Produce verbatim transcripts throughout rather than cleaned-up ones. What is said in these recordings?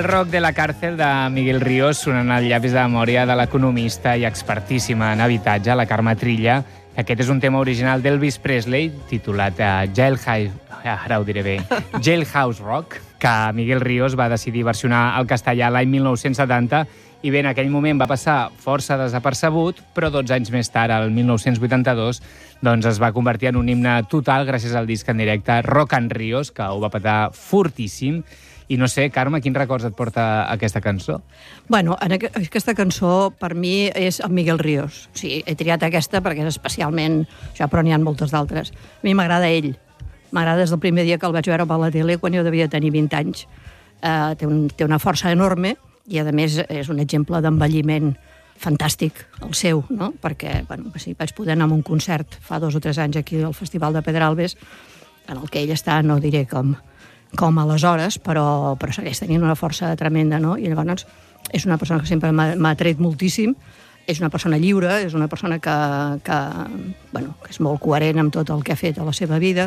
El rock de la càrcel de Miguel Ríos sonant al llavis de memòria de l'economista i expertíssima en habitatge, la Carme Trilla. Aquest és un tema original d'Elvis Presley, titulat uh, Jailhouse, ara ho diré bé, Jailhouse Rock, que Miguel Ríos va decidir versionar al castellà l'any mil nou-cents setanta, i bé, en aquell moment va passar força desapercebut, però dotze anys més tard, el mil nou-cents vuitanta-dos, doncs es va convertir en un himne total gràcies al disc en directe Rock and Ríos, que ho va petar fortíssim. I no sé, Carme, quins records et porta aquesta cançó? Bueno, en aqu aquesta cançó, per mi, és el Miguel Ríos. O sigui, he triat aquesta perquè és especialment... Ja, però n'hi ha moltes d'altres. A mi m'agrada ell. M'agrada des del primer dia que el vaig veure per la tele, quan jo devia tenir vint anys. Uh, té, un, té una força enorme i, a més, és un exemple d'envelliment fantàstic, el seu, no? Perquè, bueno, sí, vaig poder anar a un concert fa dos o tres anys aquí al Festival de Pedralbes, en el que ell està, no diré com, com aleshores, però, però segueix tenint una força tremenda, no? I llavors és una persona que sempre m'ha atret moltíssim, és una persona lliure, és una persona que, que, bueno, que és molt coherent amb tot el que ha fet a la seva vida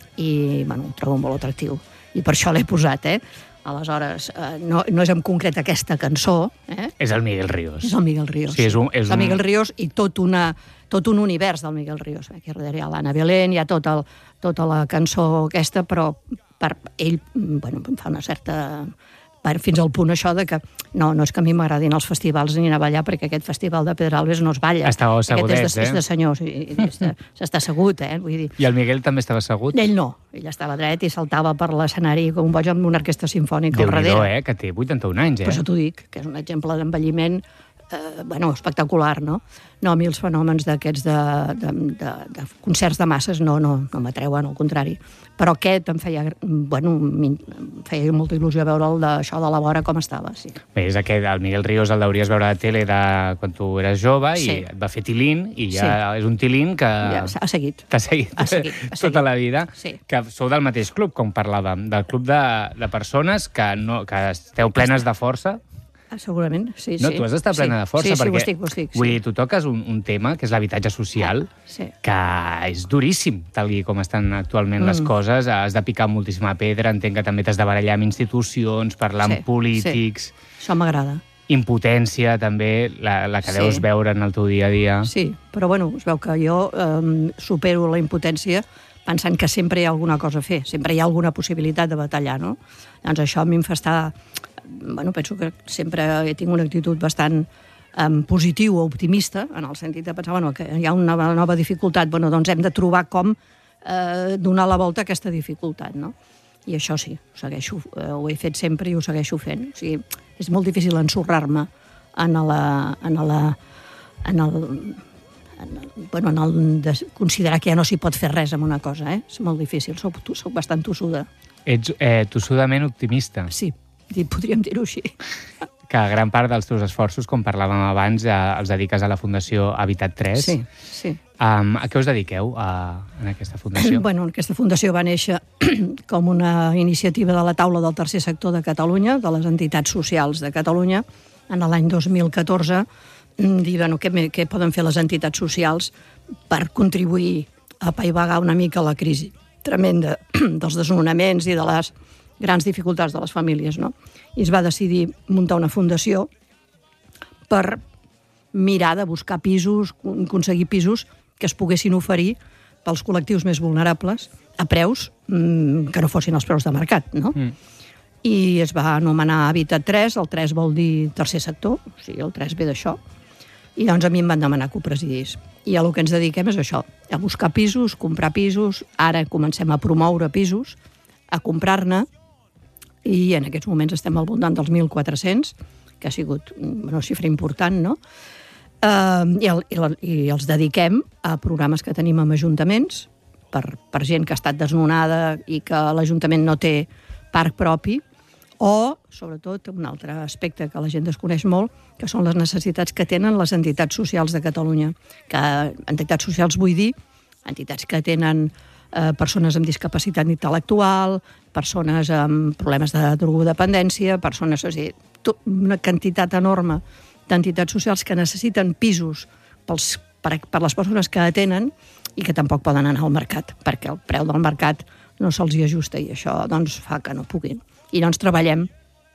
i, bueno, ho trobo molt atractiu. I per això l'he posat, eh? Aleshores, eh, no, no és en concret aquesta cançó. Eh? És el Miguel Ríos. És el Miguel Ríos. Sí, és un, és el un... Miguel Ríos i tot, una, tot un univers del Miguel Ríos. Aquí darrere hi ha l'Anna Belén, hi ha tot el, tota la cançó aquesta, però per ell, bueno, em fa una certa... Per, fins al punt això de que no, no és que a mi m'agradin els festivals ni anar a ballar, perquè aquest festival de Pedralbes no es balla. Estava assegudet, és de, eh? És de senyors, s'està assegut, eh? Vull dir... I el Miguel també estava assegut? Ell no, ell estava dret i saltava per l'escenari com un boig amb una orquestra sinfònica al darrere. Déu-n'hi-do, eh? Que té vuitanta-un anys, eh? Per això t'ho dic, que és un exemple d'envelliment eh, bueno, espectacular, no? No, a mi els fenòmens d'aquests de, de, de, de concerts de masses no, no, no m'atreuen, al contrari. Però aquest em feia, bueno, em feia molta il·lusió veure'l d'això de la vora com estava, sí. Bé, és aquest, el Miguel Ríos el deuries veure a la tele de quan tu eres jove sí. I et va fer tilín, i ja sí. és un tilín que... Ja, ha seguit. T'ha seguit, ha seguit, ha seguit tota la vida. Sí. Que sou del mateix club, com parlàvem, del club de, de persones que, no, que esteu plenes de força. Segurament, sí, no, sí. Tu has d'estar plena sí. de força, sí, sí, perquè ho estic, ho estic, sí. vull dir, tu toques un, un tema que és l'habitatge social, sí. que és duríssim, tal com estan actualment mm. les coses. Has de picar moltíssima pedra, entenc que també t'has de barallar amb institucions, parlar sí, amb polítics... Sí. Això m'agrada. Impotència, també, la, la que sí. deus veure en el teu dia a dia. Sí, però bueno, es veu que jo eh, supero la impotència pensant que sempre hi ha alguna cosa a fer, sempre hi ha alguna possibilitat de batallar, no? Doncs això a mi em fa estar... Bueno, penso que sempre he tingut una actitud bastant um, positiu o optimista, en el sentit de pensar, bueno, que hi ha una nova dificultat, bueno, doncs hem de trobar com eh, donar la volta a aquesta dificultat, no? I això sí, ho segueixo, eh, ho he fet sempre i ho segueixo fent. O sigui, és molt difícil ensorrar-me en la... En la en el, en el, bueno, en el de considerar que ja no s'hi pot fer res amb una cosa, eh? És molt difícil, soc, soc bastant tossuda. Ets eh, tossudament optimista. Sí, podríem dir-ho així. Que gran part dels teus esforços, com parlàvem abans, eh, els dediques a la Fundació Habitat tres. Sí, sí. Um, a què us dediqueu a, en aquesta fundació? Bueno, aquesta fundació va néixer com una iniciativa de la taula del tercer sector de Catalunya, de les entitats socials de Catalunya, en l'any dos mil catorze, dir, bueno, què, què poden fer les entitats socials per contribuir a apaivagar una mica la crisi tremenda dels desnonaments i de les grans dificultats de les famílies, no? I es va decidir muntar una fundació per mirar de buscar pisos, aconseguir pisos que es poguessin oferir pels col·lectius més vulnerables a preus mmm, que no fossin els preus de mercat, no? Mm. I es va anomenar Habitat tres, el tres vol dir tercer sector, o sigui, el tres ve d'això, i doncs a mi em van demanar que ho presidís. I a el que ens dediquem és això, a buscar pisos, comprar pisos, ara comencem a promoure pisos, a comprar-ne, i en aquests moments estem al voltant dels mil quatre-cents, que ha sigut una xifra important, no? Uh, i, el, i, la, I els dediquem a programes que tenim amb ajuntaments, per, per gent que ha estat desnonada i que l'Ajuntament no té parc propi, o, sobretot, un altre aspecte que la gent desconeix molt, que són les necessitats que tenen les entitats socials de Catalunya. Que entitats socials vull dir entitats que tenen eh, persones amb discapacitat intel·lectual, persones amb problemes de drogodependència, persones, o sigui, una quantitat enorme d'entitats socials que necessiten pisos pels, per, per les persones que atenen i que tampoc poden anar al mercat, perquè el preu del mercat no se'ls hi ajusta i això doncs, fa que no puguin. I doncs treballem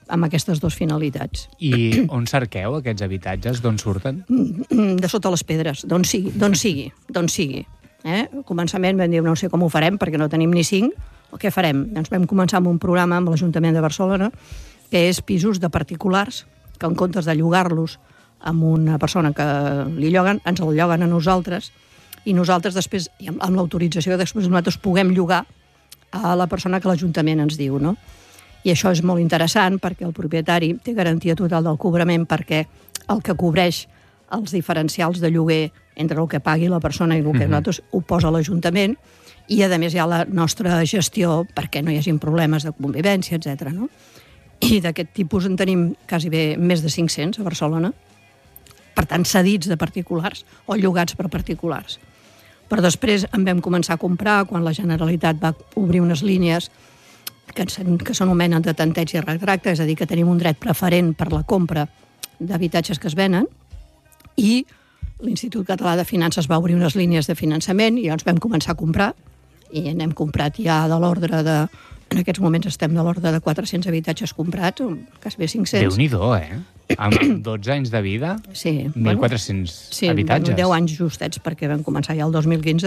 amb aquestes dues finalitats. I on cerqueu aquests habitatges? D'on surten? De sota les pedres, d'on sigui, d'on sigui, d'on sigui. Eh? Al començament vam dir, no sé com ho farem, perquè no tenim ni cinc, o què farem? Doncs vam començar amb un programa amb l'Ajuntament de Barcelona, que és pisos de particulars, que en comptes de llogar-los amb una persona que li lloguen, ens el lloguen a nosaltres, i nosaltres després, amb l'autorització, després nosaltres puguem llogar a la persona que l'Ajuntament ens diu, no? I això és molt interessant perquè el propietari té garantia total del cobrament, perquè el que cobreix els diferencials de lloguer entre el que pagui la persona i el que mm-hmm. nosaltres ho posa l'Ajuntament, i a més hi ha la nostra gestió perquè no hi hagi problemes de convivència, etcètera. No? I d'aquest tipus en tenim quasi bé més de cinc-cents a Barcelona, per tant cedits de particulars o llogats per particulars. Però després en vam començar a comprar quan la Generalitat va obrir unes línies que, que s'anomenen de tanteig i retracte, és a dir, que tenim un dret preferent per la compra d'habitatges que es venen, i l'Institut Català de Finances va obrir unes línies de finançament i llavors vam començar a comprar, i n'hem comprat ja de l'ordre de... En aquests moments estem de l'ordre de quatre-cents habitatges comprats, quasi bé cinc-cents. Déu-n'hi-do, eh? Amb dotze anys de vida, sí, mil quatre-cents bueno, sí, habitatges. Sí, deu anys justets, perquè vam començar ja el dos mil quinze.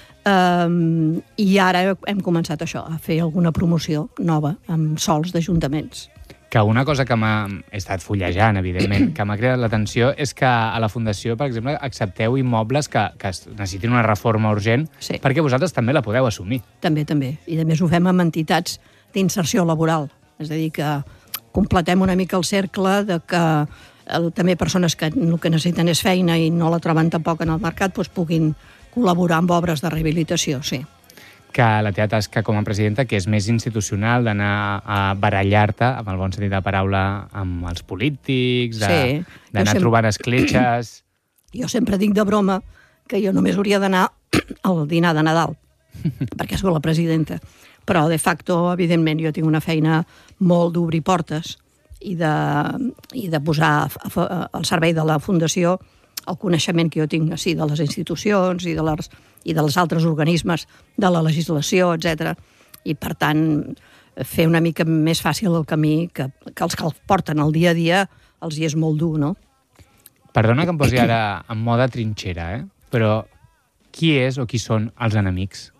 Um, I ara hem començat això, a fer alguna promoció nova amb sols d'ajuntaments. Que una cosa que m'ha he estat fullejant, evidentment, que m'ha cridat l'atenció és que a la Fundació, per exemple, accepteu immobles que, que necessitin una reforma urgent, sí, perquè vosaltres també la podeu assumir. També, també. I a més ho fem amb entitats d'inserció laboral. És a dir, que completem una mica el cercle de que el, també persones que el que necessiten és feina i no la troben tampoc en el mercat, doncs puguin col·laborar amb obres de rehabilitació, sí. Que la teva tasca com a presidenta, que és més institucional, d'anar a barallar-te, amb el bon sentit de la paraula, amb els polítics, de, sí, d'anar sempre... trobant escletxes... Jo sempre dic de broma que jo només hauria d'anar al dinar de Nadal, perquè soc la presidenta. Però, de facto, evidentment, jo tinc una feina molt d'obrir portes i de, i de posar al servei de la Fundació el coneixement que jo tinc, sí, de les institucions i de les, i dels altres organismes, de la legislació, etcètera. I, per tant, fer una mica més fàcil el camí que, que els que el porten al dia a dia els hi és molt dur, no? Perdona que em posi ara en moda trinxera, eh? Però qui és o qui són els enemics?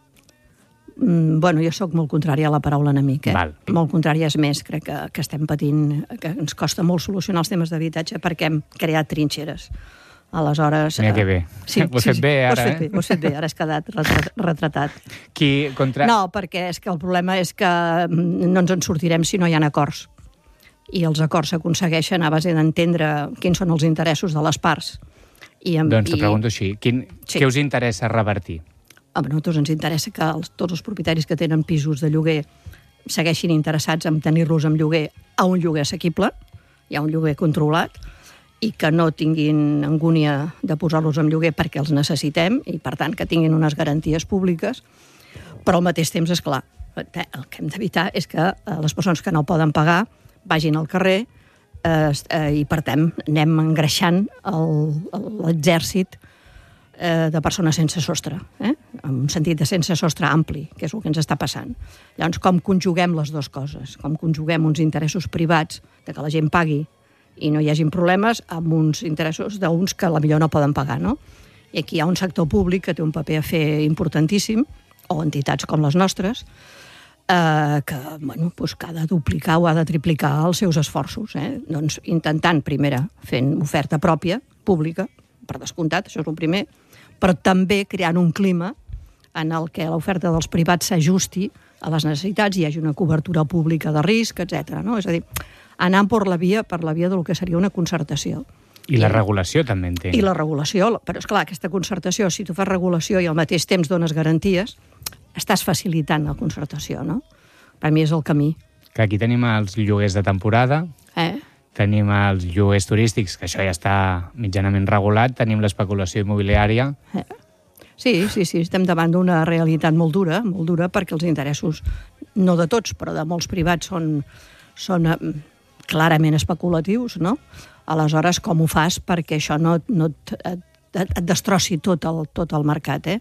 Mm, bueno, jo sóc molt contrària a la paraula enemic, eh? Val. Molt contrària, és més, crec que, que estem patint, que ens costa molt solucionar els temes d'habitatge perquè hem creat trinxeres. Aleshores... Mira que bé. Sí, ho has sí, fet bé, ara, ho has fet eh? bé, ho has fet bé, ara has quedat retratat. Qui contra... No, perquè és que el problema és que no ens en sortirem si no hi ha acords. I els acords s'aconsegueixen a base d'entendre quins són els interessos de les parts. I, doncs i... te pregunto així, quin, sí. Què us interessa revertir? A nosaltres ens interessa que els, tots els propietaris que tenen pisos de lloguer segueixin interessats en tenir-los en lloguer a un lloguer assequible, hi ha un lloguer controlat, i que no tinguin angúnia de posar-los en lloguer perquè els necessitem i, per tant, que tinguin unes garanties públiques, però al mateix temps, és clar, el que hem d'evitar és que les persones que no poden pagar vagin al carrer eh, eh, i, per tant, anem engreixant l'exèrcit eh, de persones sense sostre, eh? en un sentit de sense sostre ampli, que és el que ens està passant. Llavors, com conjuguem les dues coses? Com conjuguem uns interessos privats de que la gent pagui i no hi hagin problemes amb uns interessos d'uns que potser no poden pagar, no? I aquí hi ha un sector públic que té un paper a fer importantíssim, o entitats com les nostres, eh, que, bueno, doncs que ha de duplicar o ha de triplicar els seus esforços, eh? Doncs intentant, primera, fent oferta pròpia, pública, per descomptat, això és el primer, però també creant un clima en el que l'oferta dels privats s'ajusti a les necessitats, hi hagi una cobertura pública de risc, etcètera. No? És a dir, anant per la via per la via del que seria una concertació. I la regulació també entenc. I la regulació, però és clar, aquesta concertació, si tu fas regulació i al mateix temps dones garanties, estàs facilitant la concertació, no? Per mi és el camí. Que aquí tenim els lloguers de temporada, eh? Tenim els lloguers turístics, que això ja està mitjanament regulat, tenim l'especulació immobiliària. Eh? Sí, sí, sí, estem davant d'una realitat molt dura, molt dura, perquè els interessos, no de tots, però de molts privats, són, són clarament especulatius, no? Aleshores, com ho fas perquè això no, no et, et, et destrossi tot el, tot el mercat, eh?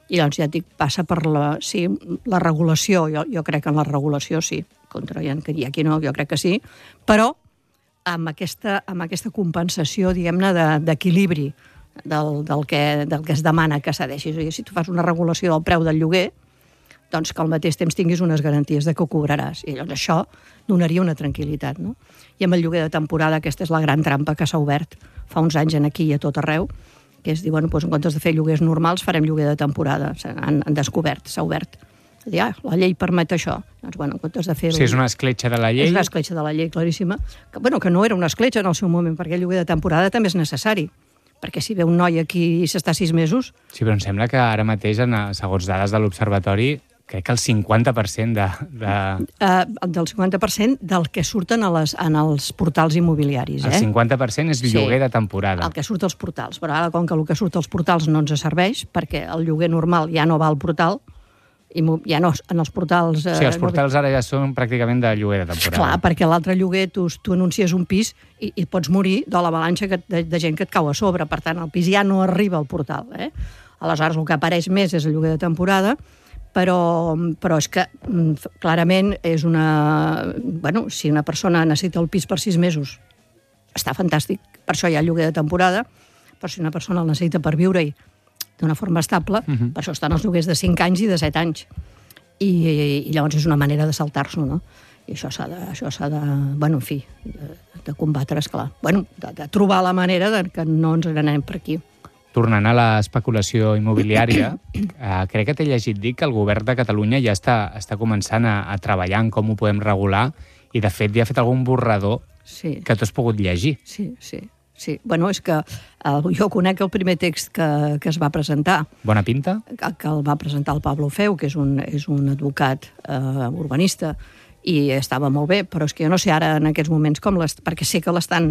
I llavors, ja et dic, passa per la, sí, la regulació. Jo, jo crec que en la regulació sí. Contra hi ha, hi ha qui no, jo crec que sí. Però amb aquesta, amb aquesta compensació, diguem-ne, de, d'equilibri del, del, que, del que es demana que cedeixis. O sigui, si tu fas una regulació del preu del lloguer, doncs que al mateix temps tinguis unes garanties de que ho cobraràs. I llavors això donaria una tranquil·litat, no? I amb el lloguer de temporada, aquesta és la gran trampa que s'ha obert fa uns anys en aquí i a tot arreu, que és dir, bueno, doncs en comptes de fer lloguers normals, farem lloguer de temporada. Han, han descobert, s'ha obert. Dir, ah, la llei permet això. Doncs, bueno, en comptes de fer... Sí, és una escletxa de la llei. És una escletxa de la llei, claríssima. Que, bueno, que no era una escletxa en el seu moment, perquè el lloguer de temporada també és necessari. Perquè si ve un noi aquí i s'està sis mesos... Sí, però em sembla que ara mateix, en, segons dades de l'Observatori, crec que el cinquanta per cent de... de... Uh, del cinquanta per cent del que surten a les, en els portals immobiliaris. Eh? El cinquanta per cent és lloguer sí, de temporada. El que surt als portals. Però ara, com que el que surt als portals no ens serveix, perquè el lloguer normal ja no va al portal, i ja no, en els portals... Eh, sí, els portals no... ara ja són pràcticament de lloguer de temporada. Clar, perquè l'altre lloguer tu, tu anuncies un pis i, i pots morir de l'avalanxa que, de, de gent que et cau a sobre. Per tant, el pis ja no arriba al portal. Eh? Aleshores, el que apareix més és el lloguer de temporada, però, però és que clarament és una... Bueno, si una persona necessita el pis per sis mesos, està fantàstic. Per això hi ha el lloguer de temporada, però si una persona el necessita per viure-hi d'una forma estable, uh-huh. per això estan els lloguers de cinc anys i de set anys. I, i, i llavors és una manera de saltar-s'ho, no? I això s'ha de, això s'ha de, bueno, en fi, de, de combatre, esclar. Bueno, de, de trobar la manera de que no ens anem per aquí. Tornant a l'especulació immobiliària, eh, crec que t'he llegit dir que el govern de Catalunya ja està, està començant a, a treballar en com ho podem regular i, de fet, ja ha fet algun borrador sí. que tu has pogut llegir. Sí, sí. Sí, bueno, és que eh, jo conec el primer text que, que es va presentar. Bona pinta? Que, que el va presentar el Pablo Feu, que és un, és un advocat eh, urbanista, i estava molt bé, però és que jo no sé ara en aquests moments com les... perquè sé que l'estan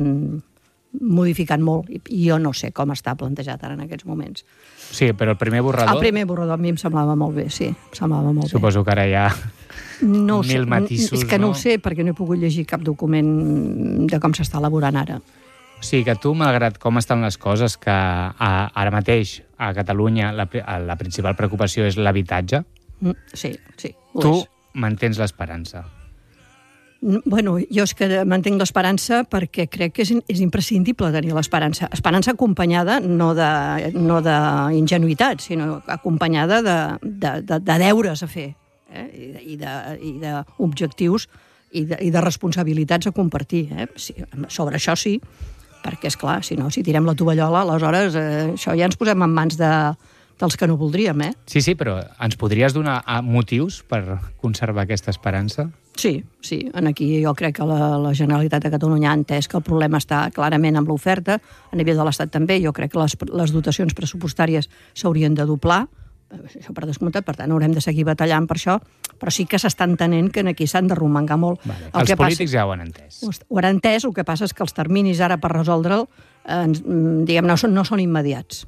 modificant molt, i, i jo no sé com està plantejat ara en aquests moments. Sí, però el primer borrador... El primer borrador a mi em semblava molt bé, sí, em semblava molt Suposo bé. que ara hi ha no mil sé, matisos, és que no? no no ho sé, perquè no he pogut llegir cap document de com s'està elaborant ara. O sigui que tu, malgrat com estan les coses, que a, ara mateix a Catalunya la, la principal preocupació és l'habitatge, mm, sí, sí, tu és. mantens l'esperança. Bueno, jo és que mantenc l'esperança perquè crec que és, és imprescindible tenir l'esperança. Esperança acompanyada no de, no d'ingenuïtat, sinó acompanyada de, de, de, de deures a fer, eh? I d'objectius i, i, i de responsabilitats a compartir. Eh? Sí, sobre això sí, perquè, és clar, si no, si tirem la tovallola, aleshores eh, això ja ens posem en mans de, dels que no voldríem, eh? Sí, sí, però ens podries donar motius per conservar aquesta esperança? Sí, sí. En aquí jo crec que la, la Generalitat de Catalunya ha entès que el problema està clarament amb l'oferta, a nivell de l'Estat també. Jo crec que les, les dotacions pressupostàries s'haurien de doblar, això per descomptat, per tant haurem de seguir batallant per això, però sí que s'està entenent que aquí s'han de romangar molt. Vale. El els que polítics passa, ja ho han entès. Ho han entès, el que passa és que els terminis ara per resoldre'l, eh, diguem, no són, no són immediats.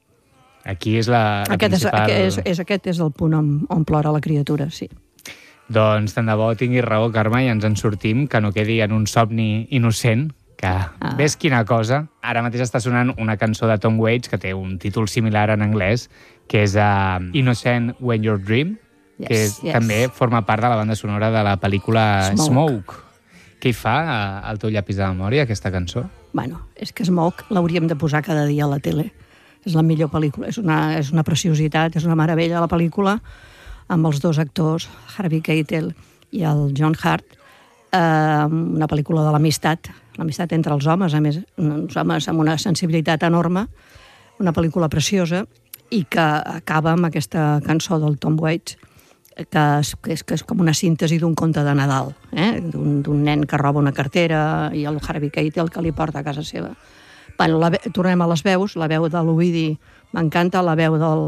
Aquí és la, la aquest principal... És, és, és, aquest és el punt on, on plora la criatura, sí. Doncs tant de bo tinguis raó, Carme, i ens en sortim, que no quedi en un somni innocent, que ah. ves quina cosa. Ara mateix està sonant una cançó de Tom Waits que té un títol similar en anglès, que és uh, Innocent When You Dream, yes, que yes. també forma part de la banda sonora de la pel·lícula Smoke. Smoke. Què hi fa al teu llapis de memòria, aquesta cançó? Bueno, és que Smoke l'hauríem de posar cada dia a la tele. És la millor pel·lícula, és una, és una preciositat, és una meravella la pel·lícula, amb els dos actors, Harvey Keitel i el John Hart, eh, una pel·lícula de l'amistat, l'amistat entre els homes, a més, uns homes amb una sensibilitat enorme, una pel·lícula preciosa, i que acaba amb aquesta cançó del Tom Waits, que és, que és, que és com una síntesi d'un conte de Nadal, eh? d'un nen que roba una cartera i el Harvey Keitel que li porta a casa seva. Bueno, la, tornem a les veus, la veu de l'Ovidi m'encanta, la veu del,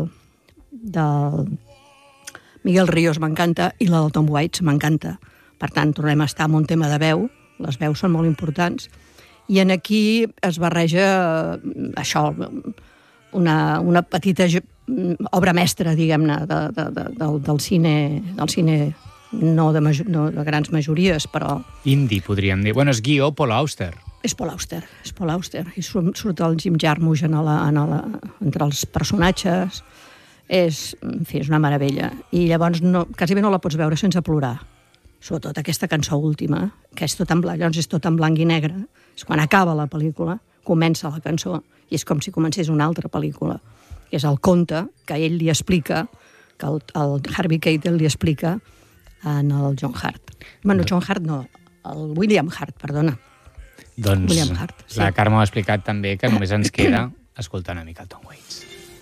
del Miguel Ríos m'encanta i la del Tom Waits m'encanta. Per tant, tornem a estar en un tema de veu, les veus són molt importants, i en aquí es barreja això, una, una petita obra mestra, diguem-ne, de, de, de, del, del cine, del cine no de, major, no de grans majories, però... Indie, podríem dir. Bueno, és guió Paul Auster. És Paul Auster, és Paul Auster. I surt, surt el Jim Jarmusch en la, en la, entre els personatges, És, en fi, és una meravella. I llavors no, quasi bé no la pots veure sense plorar. Sobretot aquesta cançó última, que és tot en blanc, llavors és tot en blanc i negre. És quan acaba la pel·lícula, comença la cançó, i és com si comencés una altra pel·lícula. És el conte que ell li explica, que el, el Harvey Keitel li explica en el John Hart. Bueno, John Hart no, el William Hart, perdona. Doncs William Hart, sí. La Carme ho ha explicat també, que només ens queda escoltar una mica el Tom Waits.